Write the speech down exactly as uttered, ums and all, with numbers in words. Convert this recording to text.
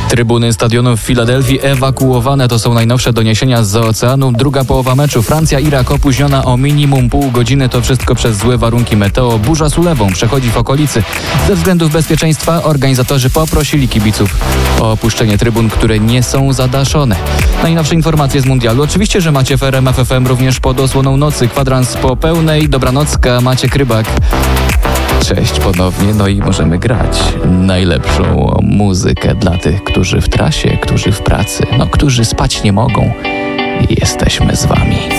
Trybuny stadionu w Filadelfii ewakuowane, to są najnowsze doniesienia z oceanu. Druga połowa meczu Francja-Irak opóźniona o minimum pół godziny. To wszystko przez złe warunki meteo. Burza z ulewą przechodzi w okolicy. Ze względów bezpieczeństwa organizatorzy poprosili kibiców o opuszczenie trybun, które nie są zadaszone. Najnowsze informacje z mundialu. Oczywiście, że macie w R M F F M również pod osłoną nocy. Kwadrans po pełnej. Dobranocka, Maciek Rybak. Cześć ponownie, no i możemy grać najlepszą muzykę dla tych, którzy w trasie, którzy w pracy, no którzy spać nie mogą. Jesteśmy z wami.